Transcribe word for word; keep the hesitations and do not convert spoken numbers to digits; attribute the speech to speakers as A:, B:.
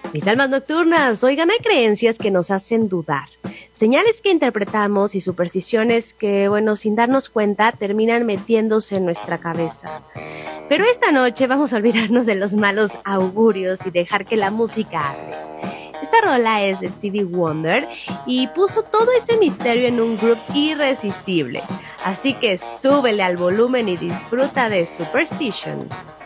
A: Mis almas nocturnas, oigan, hay creencias que nos hacen dudar, señales que interpretamos y supersticiones que, bueno, sin darnos cuenta, terminan metiéndose en nuestra cabeza. Pero esta noche vamos a olvidarnos de los malos augurios y dejar que la música hable. Esta rola es de Stevie Wonder y puso todo ese misterio en un groove irresistible. Así que súbele al volumen y disfruta de Superstition.